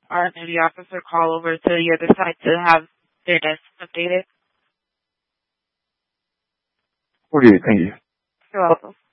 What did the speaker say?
our duty officer call over to the other side to have their desk updated. 48, thank you. You're welcome.